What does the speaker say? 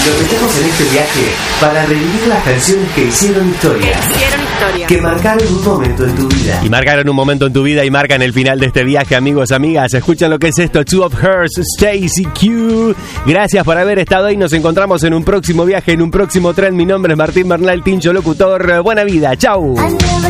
Nos metemos en este viaje para revivir las canciones que hicieron historia. Que marcaron un momento en tu vida. Y marcaron un momento en tu vida y marcan el final de este viaje, amigos, amigas. Escuchan lo que es esto, Two of Hers, Stacy Q. Gracias por haber estado ahí. Nos encontramos en un próximo viaje, en un próximo tren. Mi nombre es Martín Bernal, Tincho Locutor. Buena vida, chau.